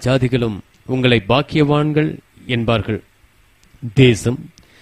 ஜாதிகளும் உங்களை பாக்கியவான்கள் என்பார்கள். தேசம்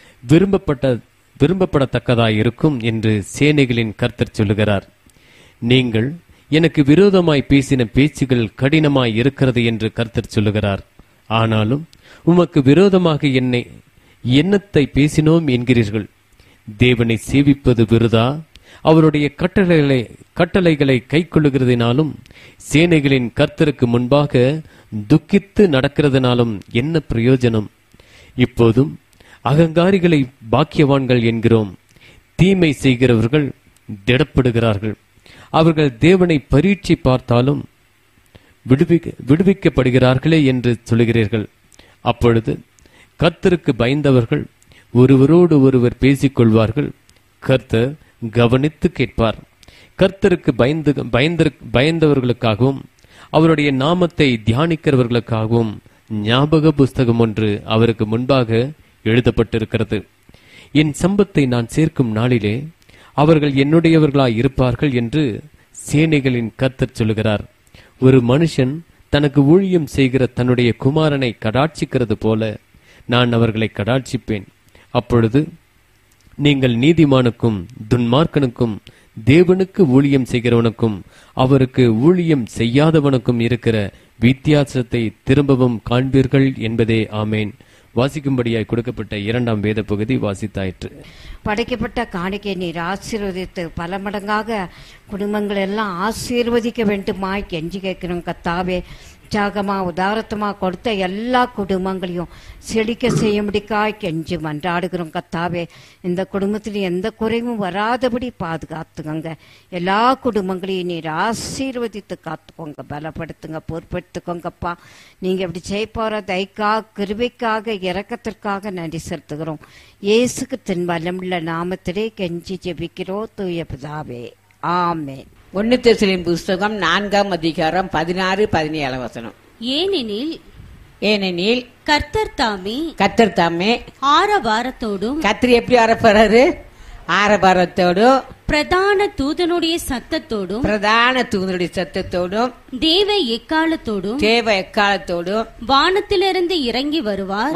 விரும்பப்படத்தக்கதாயிருக்கும் என்று சேனைகளின் கர்த்தர் சொல்லுகிறார். நீங்கள் எனக்கு விரோதமாய் பேசின பேச்சுகள் கடினமாய் இருக்கிறது என்று கர்த்தர் சொல்லுகிறார். ஆனாலும் உமக்கு விரோதமாக என்னத்தை பேசினோம் என்கிறீர்கள். தேவனை சேவிப்பது விருதா? அவருடைய கட்டளைகளை கைக்கொள்ளுகிறதினாலும் சேனைகளின் கர்த்தருக்கு முன்பாக துக்கித்து நடக்கிறதுனாலும் என்ன பிரயோஜனம்? இப்போதும் அகங்காரிகளை பாக்கியவான்கள் என்கிறோம். தீமை செய்கிறவர்கள் திடப்படுகிறார்கள். அவர்கள் தேவனை பரீட்சை பார்த்தாலும் விடுவிக்கப்படுகிறார்களே என்று சொல்லுகிறீர்கள். அப்பொழுது கர்த்தருக்கு பயந்தவர்கள் ஒருவரோடு ஒருவர் பேசிக்கொள்வார்கள். கர்த்தர் கவனித்து கேட்பார். கர்த்தருக்கு பயந்தவர்களுக்காகவும் அவருடைய நாமத்தை தியானிக்கிறவர்களுக்காகவும் ஞாபக புஸ்தகம் ஒன்று அவருக்கு முன்பாக எழுதப்பட்டிருக்கிறது. என் சம்பத்தை நான் சேர்க்கும் நாளிலே அவர்கள் என்னுடையவர்களாய் இருப்பார்கள் என்று சேனைகளின் கர்த்தர் சொல்லுகிறார். ஒரு மனுஷன் தனக்கு ஊழியம் செய்கிற தன்னுடைய குமாரனை கடாட்சிக்கிறது போல நான் அவர்களை கடாட்சிப்பேன். அப்பொழுது நீங்கள் நீதிமானுக்கும் துன்மார்க்கனுக்கும் தேவனுக்கு ஊழியம் செய்கிறவனுக்கும் அவருக்கு ஊழியம் செய்யாதவனுக்கும் இருக்கிற வித்தியாசத்தை திரும்பவும் காண்பீர்கள் என்பதே. ஆமேன். வாசிக்கும்படியாய் கொடுக்கப்பட்ட 2ஆம் வேத பகுதி வாசித்தாயிற்று. படைக்கப்பட்ட காணிக்கை நீர் ஆசீர்வதித்து பல மடங்காக குடும்பங்கள் எல்லாம் ஆசீர்வதிக்க வேண்டுமாய் கெஞ்சி கேட்கிறோம் கர்த்தாவே. உற்சாகமா உதாரத்தமா கொடுத்த எல்லா குடும்பங்களையும் செழிக்க செய்யும்படிக்காய் கெஞ்சி மன்றாடுகிறோம் கர்த்தாவே. இந்த குடும்பத்தில் எந்த குறைவும் வராதபடி பாதுகாத்துக்கோங்க. எல்லா குடும்பங்களையும் நீர் ஆசீர்வதித்து காத்துக்கோங்க, பலப்படுத்துங்க, பொறுப்படுத்துக்கோங்கப்பா. நீங்க இப்படி செய்ய போற தயக்காக கிருபைக்காக இரக்கத்திற்காக நன்றி செலுத்துகிறோம். இயேசுக்கு தன் வல்லமுள்ள நாமத்திலே கெஞ்சி ஜெபிக்கிறோம் தூய பிதாவே. ஆமென். 1 தெசலோனிக்கேயர் புஸ்தகம் 4ஆம் அதிகாரம் 16-17 வசனம். ஏனெனில் கர்த்தர் தாமே ஆரவாரத்தோடும், கர்த்தர் எப்படி வரப்போறாரு? ஆரவாரத்தோடும் பிரதான தூதனுடைய சத்தத்தோடும் தேவ எக்காலத்தோடும் வானத்திலிருந்து இறங்கி வருவார்.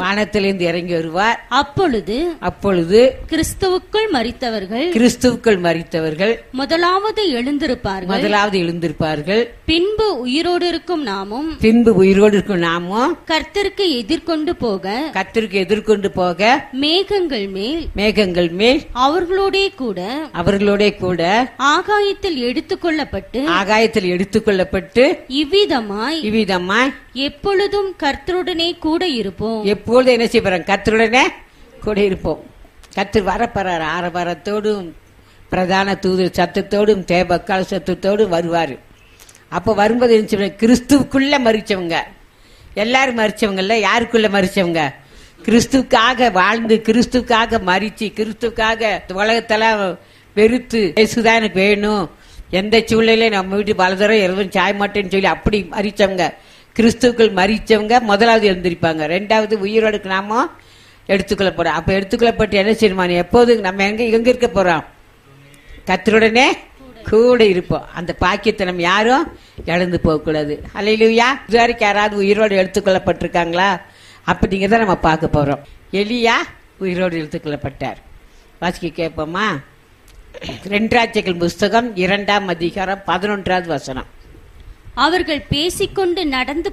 அப்பொழுது கிறிஸ்துவுக்குள் மரித்தவர்கள் முதலாவது எழுந்திருப்பார்கள். பின்பு உயிரோடு இருக்கும் நாமும் கர்த்தருக்கு எதிர்கொண்டு போக மேகங்கள் மேல் அவர்களோடே கூட ஆகாயத்தில் எடுத்துக்கொள்ளப்பட்டு இவ்விதமாய் எப்பொழுதும் கர்த்தருடனே கூட இருப்போம். எப்பொழுது என்ன செய்வோம்? கர்த்தருடனே கூட இருப்போம். கர்த்தர் வரப்போறார். ஆரவாரத்தோடும் பிரதான தூதர் சத்தத்தோடும் தேவக்கால சத்தத்தோடும் வருவாரு. அப்ப வரும்போது என்ன செய்வாங்க? கிறிஸ்துவுக்குள்ள மரிச்சவங்க எல்லாரும் மரிச்சவங்கல்ல. யாருக்குள்ள மரிச்சவங்க? கிறிஸ்துவுக்காக வாழ்ந்து கிறிஸ்துவுக்காக மரிச்சு கிறிஸ்துவுக்காக உலகத்துல வெறுத்து இயேசுதான் எனக்கு வேணும், எந்த சூழ்நிலையில நம்ம வீட்டு பலதரம் எதுவும் சாய மாட்டேன்னு சொல்லி அப்படி மரிச்சவங்க, கிறிஸ்துக்கள் மரிச்சவங்க முதலாவது எழுந்திருப்பாங்க. 2வது உயிரோடு நாம எடுத்துக்கொள்ள போறோம். அப்ப எடுத்துக்கொள்ளப்பட்டு என்ன செய்யணுமா? எப்போது நம்ம எங்க இருக்க போறோம்? கர்த்தருடனே கூட இருப்போம். அந்த பாக்கியத்தை நம்ம யாரும் இழந்து போக கூடாது. அல்லேலூயா. இதுவரைக்கும் யாராவது உயிரோடு எடுத்துக்கொள்ளப்பட்டிருக்காங்களா? அப்படிங்கிறத நம்ம பார்க்க போறோம். எலியா உயிரோடு எடுத்துக்கொள்ளப்பட்டார். வாசிக்க கேட்போமா? 2 ராஜ்யங்கள் புஸ்தகம் 2ஆம் அதிகாரம் 11வது வசனம். அவர்கள் பேசிக்கொண்டு நடந்து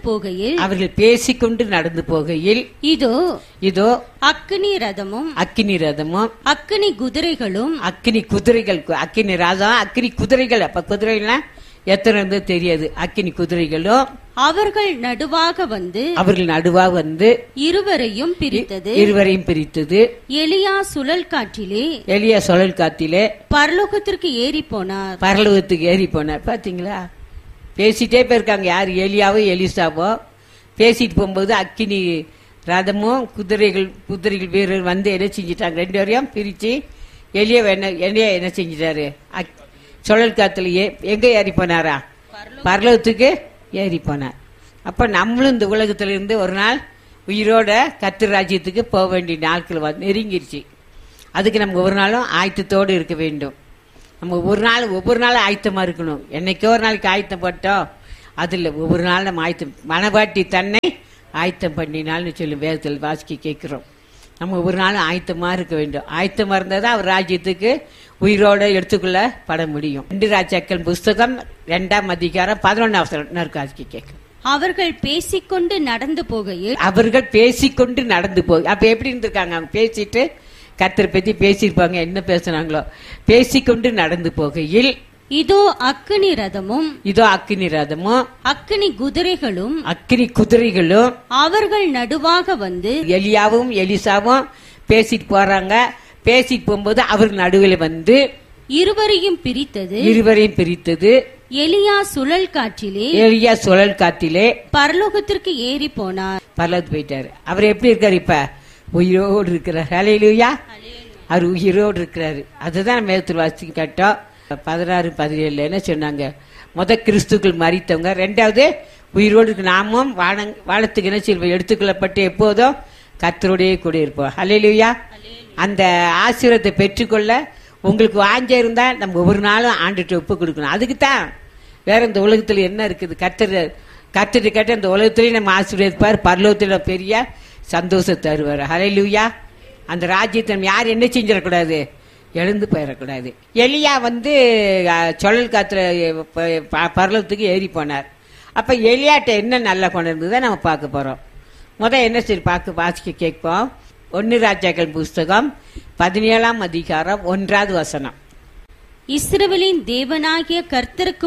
போகையில் இதோ அக்கினி ரதமும் அக்கினி குதிரைகள், அக்கினி ரதம், அக்கினி குதிரைகள். அப்ப குதிரைகள் எத்தனை இருந்து தெரியாது. அக்கினி குதிரைகளும் அவர்கள் நடுவாக வந்து இருவரையும் பிரித்தது. எலியா சுழல் காற்றிலே பரலோகத்திற்கு ஏறி போனார். பாத்தீங்களா? பேசிட்டே போயிருக்காங்க. யாரு? எலியாவோ எலிசாவோ பேசிட்டு போகும்போது அக்கினி ரதமும் குதிரைகள் வீரர் வந்து என்ன செஞ்சிட்டாங்க? 2 பேரையும் பிரிச்சு எலியா என்ன செஞ்சிட்டாரு? சுழல் காத்துல எங்க ஏறி போனாரா? பரலோகத்துக்கு ஏறி போனார். அப்ப நம்மளும் இந்த உலகத்துல இருந்து ஒரு நாள் உயிரோட கர்த்தர் ராஜ்யத்துக்கு போக வேண்டிய நாட்கள் நெருங்கிருச்சு. அதுக்கு நம்ம ஒவ்வொரு நாளும் ஆயத்தத்தோடு இருக்க வேண்டும். நம்ம ஒவ்வொரு நாளும் ஆயத்தமா இருக்கணும். என்னைக்கோ ஒரு நாளைக்கு ஆயத்தம் பட்டோம், அதுல ஒவ்வொரு நாள் நம்ம ஆயத்தம். மனவாட்டி தன்னை ஆயத்தம் பண்ணினால்னு சொல்லி வேதத்தில் வாசிக்க கேட்கிறோம். நம்ம ஒவ்வொரு நாளும் ஆயத்தமா இருக்க வேண்டும். ஆயத்தமா இருந்தால் தான் அவர் ராஜ்யத்துக்கு உயிரோட எடுத்துக்கொள்ள பட முடியும். 2 ராஜாக்கள் புஸ்தகம் 2ஆம் அதிகாரம் 11 வாசிக்க கேட்கும். அவர்கள் பேசிக்கொண்டு நடந்து போகையில் அவர்கள் பேசிக்கொண்டு நடந்து போய் அப்ப எப்படி இருந்திருக்காங்க? அவங்க பேசிட்டு கர்த்தரை பத்தி பேசியிருப்பாங்க. என்ன பேசுனாங்களோ. பேசிக்கொண்டு நடந்து போகையில் இதோ அக்கினி ரதமும் அக்கினி குதிரைகளும் அவர்கள் நடுவாக வந்து எலியாவும் எலிசாவும் பேசிட்டு போறாங்க. பேசிட்டு போகும்போது அவர் நடுவில் வந்து இருவரையும் பிரித்தது. எலியா சுழல் காற்றிலே பரலோகத்திற்கு ஏறி போனார். பரலோகத்துக்கு போயிட்டாரு. அவர் எப்படி இருக்காரு? இப்ப உயிரோடு இருக்கிறார். ஹல்லேலூயா. அவர் உயிரோடு இருக்கிறாரு. அதுதான் நம்ம மேகத்தில் வாசித்து கேட்டோம். 16-17 என்ன சொன்னாங்க? கிறிஸ்துக்கள் மரித்தவங்க, 2வது உயிரோடு இருக்கு. நாமும் வாழத்துக்கு என்ன செய்வோம்? எடுத்துக்கொள்ளப்பட்டு எப்போதும் கர்த்தரோடே கூட இருப்போம். ஹல்லேலூயா. அந்த ஆசீர்வாதத்தை பெற்றுக்கொள்ள உங்களுக்கு வாஞ்ச இருந்தா நம்ம ஒவ்வொரு நாளும் ஆண்டுட்டு ஒப்பு கொடுக்கணும். அதுக்கு தான் வேற இந்த உலகத்துல என்ன இருக்குது? கர்த்தர் கேட்ட இந்த உலகத்திலேயே நம்ம ஆசீர்வதிப்பார், பரலோகத்துல பெரிய சந்தோஷத்தை தருவார். ஹல்லேலூயா. அந்த ராஜ்யத்தை நம்ம யாரும் என்ன செஞ்சிடக்கூடாது? எழுந்து போயிடக்கூடாது. எலியா வந்து சுழல் காத்துல பரலோகத்துக்கு ஏறி போனார். அப்ப எலியாட்ட என்ன நல்லா கொண்டு இருந்ததை நம்ம பார்க்க போறோம். என்ன சரி வாசிக்க கேட்போம். 1 ராஜாக்கள் புஸ்தகம் 17ஆம் அதிகாரம் 1வது வசனம். இஸ்ரவேலின் தேவனாகிய கர்த்தருக்கு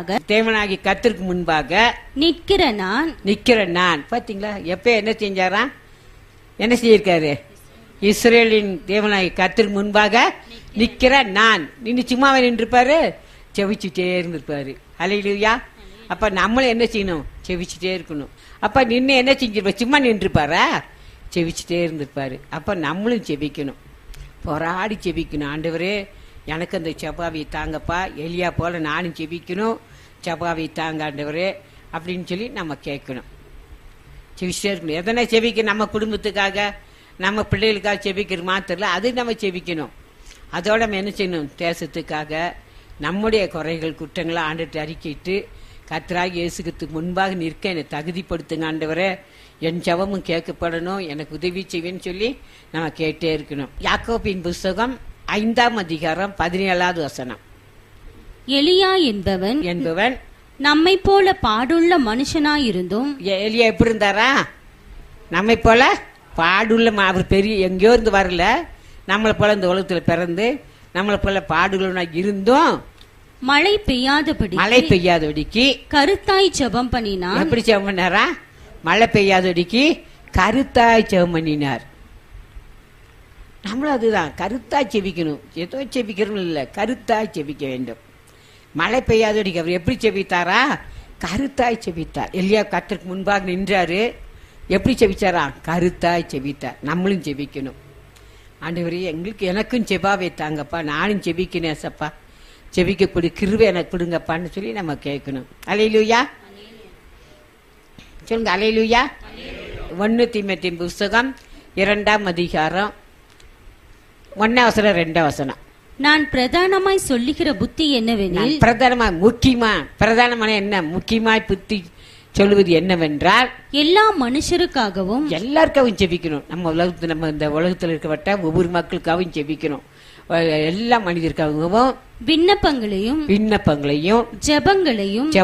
முன்பாக நிற்கிற நான். பாத்தீங்களா? எப்ப என்ன செஞ்சாரா? என்ன செய்யிருக்காரு? இஸ்ரவேலின் தேவனாகிய கர்த்தருக்கு முன்பாக நிற்கிற நான். நின்று சும்மாவே நின்றுப்பாரு, செவிச்சுட்டே இருந்திருப்பாரு. ஹல்லேலூயா. அப்ப நம்மளும் என்ன செய்யணும்? செவிச்சுட்டே இருக்கணும். அப்ப நின்று என்ன செஞ்சிருப்பா? சும்மா நின்றுப்பாரா? செவிச்சுட்டே இருந்திருப்பாரு. அப்ப நம்மளும் செபிக்கணும், போராடி செபிக்கணும். ஆண்டவரே எனக்கு அந்த செபாவை தாங்கப்பா, எலியா போல நானும் செபிக்கணும், செபாவை தாங்க ஆண்டவரே அப்படின்னு சொல்லி நம்ம கேட்கணும். செவிச்சுட்டே இருக்கணும். எதனா செபிக்கணும்? நம்ம குடும்பத்துக்காக, நம்ம பிள்ளைகளுக்காக செபிக்கிற மாத்திரல, அது நம்ம செபிக்கணும். அதோட நம்ம என்ன செய்யணும்? தேசத்துக்காக நம்முடைய குறைகள் குற்றங்களை ஆண்டுட்டு அறிக்கிட்டு கர்த்தராகிய இயேசுவுக்கு முன்பாக நிற்க என்னை தகுதிப்படுத்துங்க ஆண்டவரே, என் ஜெபமும் கேட்கப்படணும், எனக்கு உதவி செய்வேன்னு சொல்லி நம்ம கேட்டே இருக்கணும். யாக்கோபின் புஸ்தகம் 5ஆம் அதிகாரம் 17வது வசனம். எலியா என்பவன் நம்மை போல பாடுள்ள மனுஷனாயிருந்தும். எலியா எப்படி இருந்தாரா? நம்மை போல பாடுள்ள. அவர் பெரிய எங்கேயோ இருந்து வரல, நம்மளை போல இந்த உலகத்துல பிறந்து நம்மளை போல பாடுள்ள இருந்தும் மழை பெய்யாதபடிக்கு கருத்தாய் ஜெபம் பண்ணினார். எப்படி ஜெபம் பண்ணாரா? மழை பெய்யாதபடிக்கு கருத்தாய் ஜெபம் பண்ணினார். நம்மளும் அதுதான், கருத்தாய் செபிக்கணும். ஏதோ செபிக்கிறோம் இல்ல, கருத்தாய் செபிக்க வேண்டும். மழை பெய்யாதபடிக்கு அவர் எப்படி செபித்தாரா? கருத்தாய் செபித்தார். எலியா கர்த்தருக்கு முன்பாக நின்றாரு. எப்படி செபிச்சாரா? கருத்தாய் செபித்தார். நம்மளும் செபிக்கணும். ஆண்டவரே எனக்கும் செபாவை தாங்கப்பா, நானும் செபிக்கணும் சப்பா, செபிக்கக்கூடிய கிருபை எனக்கு கொடுங்கப்பான்னு சொல்லி நம்ம கேட்கணும். அல்லேலூயா சொல்லுங்க. அல்லேலூயா. 1 தீமோத்தேயு புஸ்தகம் 2ஆம் அதிகாரம் 1 வசனம் 2 வசனம். நான் பிரதானமாய் சொல்லுகிற புத்தி என்னவெனில், பிரதானமான என்ன முக்கியமாய் புத்தி சொல்லுவது என்னவென்றால், எல்லா மனுஷருக்காகவும் எல்லாருக்காகவும் ஜெபிக்கணும். நம்ம இந்த உலகத்தில் இருக்கப்பட்ட ஒவ்வொரு மக்களுக்காகவும் ஜெபிக்கணும். எல்லா மனிதருக்காகவும் விண்ணப்பங்களையும் ஜெபங்களையும்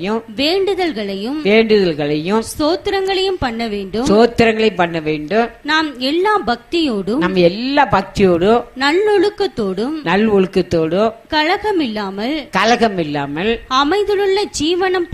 வேண்டுதல்களையும் ஸ்தோத்திரங்களையும் பண்ண வேண்டும். நாம் எல்லா பக்தியோடும் நல்லொழுக்கத்தோடும் கலகம் இல்லாமல் அமைதலுள்ள ஜீவனம்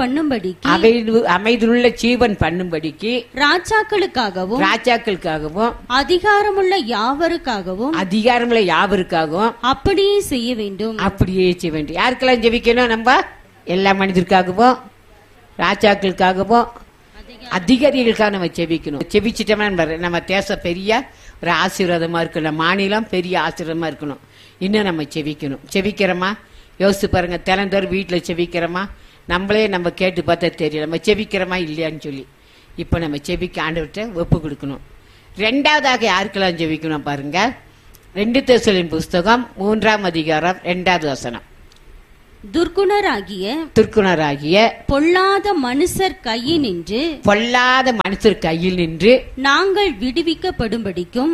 பண்ணும்படிக்கு ராஜாக்களுக்காகவும் அதிகாரமுள்ள யாவருக்காகவும் அப்படியே செய்ய வேண்டும். யாருக்கெல்லாம் ஜெபிக்கணும்? நம்ம எல்லா மனிதருக்காகவும், ராஜாக்களுக்காகவும், அதிகாரிகளுக்காக நம்ம ஜெபிக்கணும். ஜெபிச்சிட்டோம்னா நம்ம தேசம் பெரிய ஒரு ஆசீர்வாதமா இருக்கணும், மாநிலம் பெரிய ஆசீர்வாதமா இருக்கணும். இன்னும் நம்ம ஜெபிக்கணும். ஜெபிக்கிறோமா? யோசிச்சு பாருங்க. தினந்தோறும் வீட்டுல ஜெபிக்கிறோமா? நம்மளே நம்ம கேட்டு பார்த்தா தெரியும் நம்ம ஜெபிக்கிறோமா இல்லையான்னு சொல்லி. இப்ப நம்ம ஜெபிக்க ஆண்டவர்கிட்ட ஒப்பு கொடுக்கணும். 2வதாக யாருக்கெல்லாம் ஜெபிக்கணும் பாருங்க. 2 தெசலோனிக்கேயர் புஸ்தகம் 3ஆம் அதிகாரம் 2வது வசனம். துர்க்குணராகிய பொல்லாத மனுஷர் கையினின்று கையில் நின்று நாங்கள் விடுவிக்கப்படும்படிக்கும்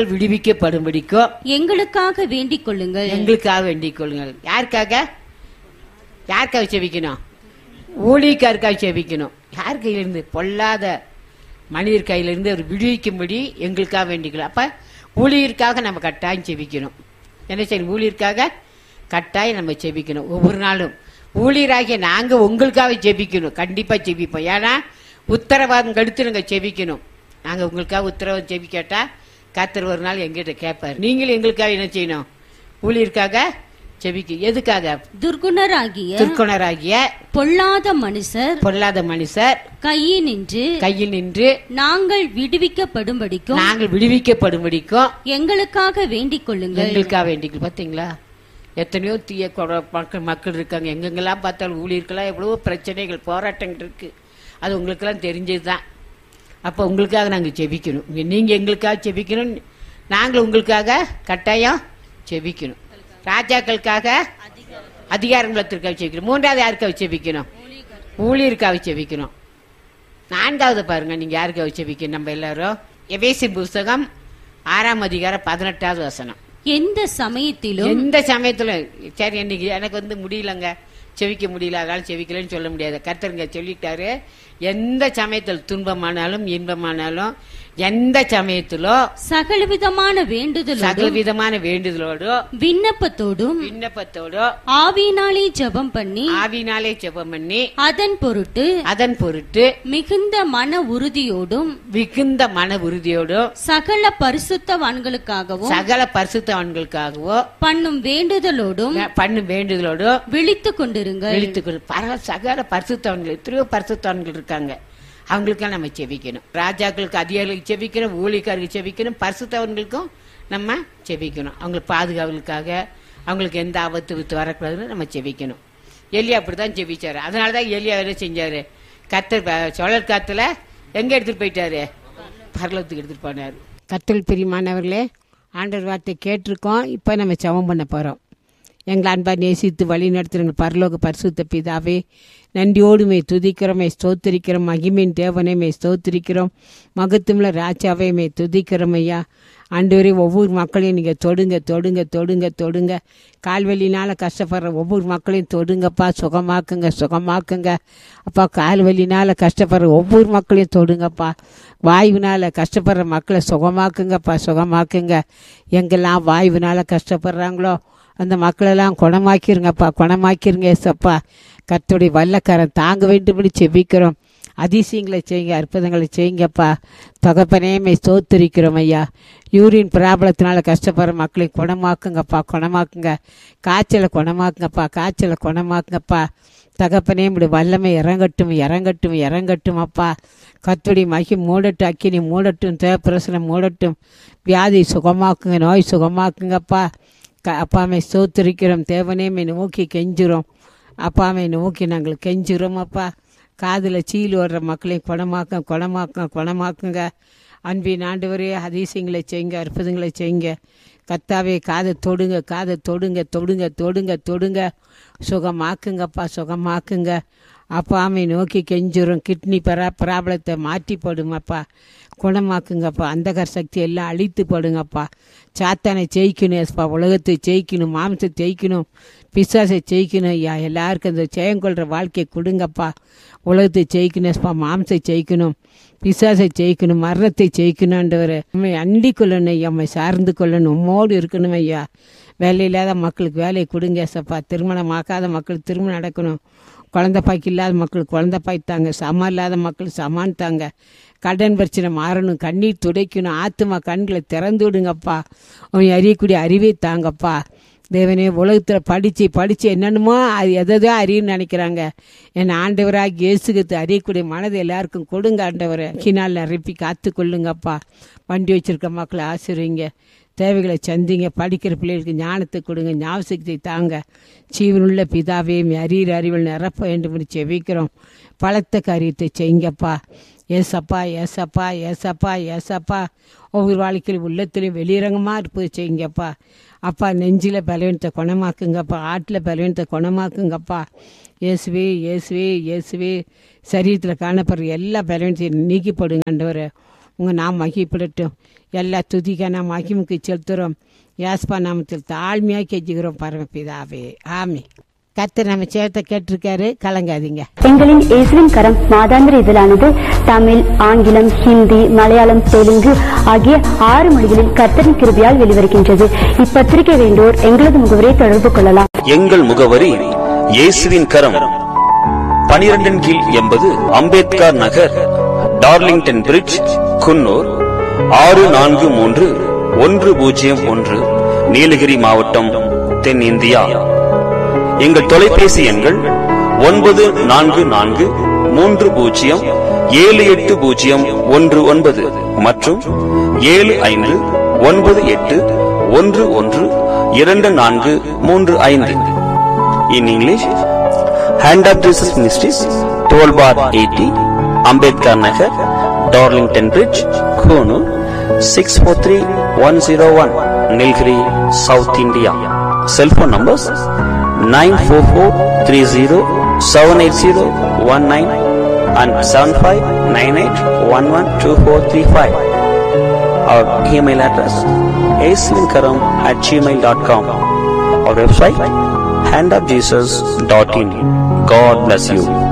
எங்களுக்காக வேண்டிக் கொள்ளுங்கள். யாருக்காக செபிக்கணும்? ஊழியக்காருக்காக செபிக்கணும். யார் கையிலிருந்து? பொல்லாத மனிதர் கையிலிருந்து அவர் விடுவிக்கும்படி எங்களுக்காக வேண்டிக்கலாம். அப்ப ஊழியருக்காக நம்ம கட்டாயம் செபிக்கணும். என்ன செய்யணும்? ஊழியருக்காக கட்டாயம் நம்ம செபிக்கணும். ஒவ்வொரு நாளும் ஊழியராகிய நாங்க உங்களுக்காக செபிக்கணும். கண்டிப்பா செபிப்போம். ஏன்னா உத்தரவாதம் கடுத்து நாங்க செபிக்கணும். நாங்க உங்களுக்காக உத்தரவாதம் செபிக்கட்டா கர்த்தர் ஒரு நாள் எங்கிட்ட கேட்பாரு. நீங்களும் எங்களுக்காக என்ன செய்யணும்? ஊழியருக்காக செபிக்க. எதுக்காக? துர்க்குணராகிய பொல்லாத மனுஷர் கையில் நின்று நாங்கள் விடுவிக்கப்படும்படிக்கும் எங்களுக்காக வேண்டிக் கொள்ளுங்கள். பாத்தீங்களா? எத்தனையோ தீய மக்கள் இருக்காங்க. எங்கெங்கெல்லாம் பார்த்தாலும் ஊழியர்களாம் எவ்வளவோ பிரச்சனைகள், போராட்டங்கள் இருக்கு. அது உங்களுக்கெல்லாம் தெரிஞ்சதுதான். அப்ப உங்களுக்காக நாங்க செபிக்கணும். நீங்க எங்களுக்காக செபிக்கணும், நாங்கள் உங்களுக்காக கட்டாயம் செபிக்கணும். ராஜாக்களுக்காக, அதிகாரங்களுக்காக செபிக்கணும். மூன்றாவது யாருக்காக செபிக்கணும்? ஊழியருக்காக செபிக்கணும். நான்காவது பாருங்க, நீங்க யாருக்காக செபிக்கணும்? நம்ம எல்லாரும் எபேசியர் புஸ்தகம் 6ஆம் அதிகாரம் 18வது வசனம். எந்த சமயத்திலும் சரி, இன்னைக்கு எனக்கு முடியலங்க, செவிக்க முடியல, அதனால செவிக்கலன்னு சொல்ல முடியாது. கர்த்தருங்க சொல்லிட்டாரு, எந்த சமயத்தில் துன்பமானாலும் இன்பமானாலும் எந்த சமயத்திலோ சகலவிதமான வேண்டுதலோடு விண்ணப்பத்தோடும் ஆவியினாலே ஜெபம் பண்ணி அதன் பொருட்டு மிகுந்த மன உறுதியோடும் சகல பரிசுத்தவான்களுக்காகவோ பண்ணும் வேண்டுதலோடும் விழித்துக் கொண்டிருங்கள். சகல பரிசுத்தவான்கள், எத்தனையோ பரிசுத்தவான்கள் இருக்காங்க. அவங்களுக்கெல்லாம் நம்ம செபிக்கணும். ராஜாக்களுக்கு, அதிகாரிகளுக்கு செபிக்கணும், ஊழியக்காரருக்கு செபிக்கணும், பரிசுத்தவன்களுக்கும் நம்ம செபிக்கணும். அவங்களுக்கு பாதுகாவலுக்காக, அவங்களுக்கு எந்த ஆபத்து வரக்கூடாதுன்னு நம்ம செபிக்கணும். எலியா அப்படிதான் செபிச்சாரு. அதனாலதான் எலியா என்ன செஞ்சாரு? கர்த்தர் சுழல் காத்துல எங்க எடுத்துட்டு போயிட்டாரு? பரலோகத்துக்கு எடுத்துட்டு போனாரு. கர்த்தர் பிரியமானவர்களே, ஆண்டவர் வார்த்தை கேட்டிருக்கோம். இப்ப நம்ம ஜெபம் பண்ண போறோம். எங்களை அன்பா நேசித்து வழி நடத்துகிற பரலோக பரிசுத்த பிதாவே, நன்றியோடுமே துதிக்கிறோமே, ஸ்தோத்திரிக்கிறோம். மகிமையின் தேவனையுமே ஸ்தோத்திரிக்கிறோம். மகத்துவமுள்ள ராஜாவையுமே துதிக்கிறோம். ஐயா ஆண்டவரே, ஒவ்வொரு மக்களையும் நீங்கள் தொடுங்க. கால்வலினால கஷ்டப்படுற ஒவ்வொரு மக்களையும் தொடுங்கப்பா, சுகமாக்குங்க. அப்பா, கால்வலினால கஷ்டப்படுற ஒவ்வொரு மக்களையும் தொடுங்கப்பா. வாயுவினால கஷ்டப்படுற மக்களை சுகமாக்குங்க. எங்கெல்லாம் வாயுவினால கஷ்டப்படுறாங்களோ அந்த மக்களெல்லாம் குணமாக்கிருங்க ஏசப்பா. கர்த்தருடைய வல்லக்கரம் தாங்க வேண்டும்படி செபிக்கிறோம். அதிசயங்களை செய்யுங்க, அற்புதங்களை செய்யுங்கப்பா. தகப்பனேமே ஸ்தோத்திரிக்கிறோம் ஐயா. யூரின் பிராபலத்தினால கஷ்டப்படுற மக்களை குணமாக்குங்க. காய்ச்சலை குணமாக்குங்கப்பா. தகப்பனே, இப்படி வல்லமை இறங்கட்டும் அப்பா. கர்த்தருடைய மகிமை மூடட்டும், அக்கினி மூடட்டும், தேவப்பிரசனம் மூடட்டும். வியாதி சுகமாக்குங்க, நோய் சுகமாக்குங்கப்பா. அப்பாமை ஸ்தோத்திரிக்கிறோம். தேவனேமை நோக்கி கெஞ்சுறோம். அப்பாமை நோக்கி நாங்கள் கெஞ்சுறோம் அப்பா. காதில் சீல் ஓடுற மக்களையும் குணமாக்குங்க. அன்பின் ஆண்டவரே, அதிசயங்களை செய்யுங்க, அற்புதங்களை செய்யுங்க. கர்த்தாவே, காதை தொடுங்க. சுகமாக்குங்க. அப்பாமை நோக்கி கெஞ்சுறோம். கிட்னி பிராபலத்தை மாற்றி போடுங்கப்பா, குணமாக்குங்கப்பா. அந்தகர் சக்தி எல்லாம் அழித்து போடுங்கப்பா. சாத்தானை ஜெயிக்கணும் ஏசப்பா, உலகத்தை ஜெயிக்கணும், மாம்சத்தை ஜெயிக்கணும், பிசாசை ஜெயிக்கணும் ஐயா. எல்லாருக்கும் அந்த ஜெயங்கொள்கிற வாழ்க்கையை கொடுங்கப்பா. உலகத்தை ஜெயிக்கணும் ஏசப்பா, மாம்சத்தை ஜெயிக்கணும், பிசாசை ஜெயிக்கணும், மரணத்தை ஜெயிக்கணும்ன்றவர் நம்மை அண்டி கொள்ளணும் ஐயா, நம்மை சார்ந்து கொள்ளணும், உம்மோடு இருக்கணும் ஐயா. வேலை இல்லாத மக்களுக்கு வேலையை கொடுங்க ஏசப்பா. திருமணம் ஆகாத மக்களுக்கு திருமணம் நடக்கணும். குழந்தை பாய்க்கு இல்லாத மக்களுக்கு குழந்தை பாய்த்தாங்க. சமான் இல்லாத மக்களுக்கு சமான் தாங்க. கடன் பிரச்சனை மாறணும், கண்ணீர் துடைக்கணும், ஆத்துமா கண்களை திறந்து விடுங்கப்பா. அவன் அறியக்கூடிய அறிவை தாங்கப்பா. தேவனே, உலகத்தில் படித்து என்னென்னமோ அது எதோ அறியுன்னு நினைக்கிறாங்க. என் ஆண்டவராக இயேசுக்கு அறியக்கூடிய மனதை எல்லாருக்கும் கொடுங்க ஆண்டவரை. கினால் நிரப்பி காத்து கொள்ளுங்கப்பா. வண்டி வச்சிருக்க மக்களை ஆசிர்வீங்க. தேவைகளை சந்திங்க. படிக்கிற பிள்ளைகளுக்கு ஞானத்தை கொடுங்க, ஞாபகத்தை தாங்க. ஜீவனுள்ள பிதாவே அறிகிற அறிவில் நிரப்ப வேண்டும் என்று செபிக்கிறோம். பலத்த காரியத்தை செய்யுங்கப்பா. ஏசப்பா ஏசப்பா ஏசப்பா ஏசப்பா. ஒவ்வொரு வாழ்க்கையில் உள்ளத்திலையும் வெளியரங்கமாக இருப்பது செய்யுங்கப்பா. அப்பா நெஞ்சில் பலவீனத்தை குணமாக்குங்கப்பா, ஆட்டில் பலவீனத்தை குணமாக்குங்கப்பா. இயேசுவே இயேசுவே இயேசுவே. சரீரத்தில் காணப்படுற எல்லா பலவீனத்தையும் நீக்கிப்படுங்க ஆண்டவரே. உங்கள் நாம் மகிப்படட்டும். எல்லா துதிக்கான மகிமுக்கு செலுத்துகிறோம். யாஸ்பா நாமத்தில் தாழ்மையாக கெஞ்சுகிறோம் பரமபிதாவே, ஆமே. கர்த்தர் நம்ம சேவத்தை கேட்டிருக்காரு, கலங்காதீங்க. எங்களின் இயேசுவின் கரம் மாதாந்திர இதழானது தமிழ், ஆங்கிலம், ஹிந்தி, மலையாளம், தெலுங்கு ஆகிய 6 மொழிகளில் கர்த்தரின் கிருபையால் வெளிவருகின்றது. இப்பத்திரிகை வேண்டோர் எங்களது முகவரியை தொடர்பு கொள்ளலாம். எங்கள் முகவரி இயேசுவின் கரம், 12 கீழ் 80 அம்பேத்கர் நகர், டார்லிங்டன் பிரிட்ஜ், குன்னூர் 643101, நீலகிரி மாவட்டம், தென்னிந்தியா. எங்கள் தொலைபேசி எண்கள் 9443078019 மற்றும் 7598112435. In English, Hand of Jesus Ministries, 12 bar 80, Ambedkar Nagar, Darlington Bridge, Kunu, 643101, Nilgiri, South India. Cell phone numbers 944307801 and 7598112435. Our email address aislinkaram@gmail.com. Our website handofjesus.in. God bless you.